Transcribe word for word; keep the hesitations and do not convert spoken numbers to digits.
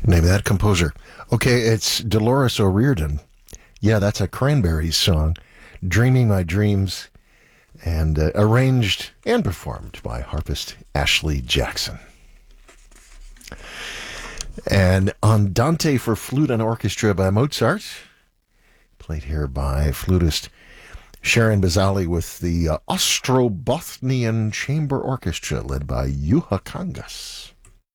Name of that composer. Okay, it's Dolores O'Riordan. Yeah, that's a Cranberries song, Dreaming My Dreams, and uh, arranged and performed by harpist Ashley Jackson. And Andante for flute and orchestra by Mozart, played here by flutist Sharon Bazali with the uh, Ostrobothnian Chamber Orchestra led by Juha Kangas.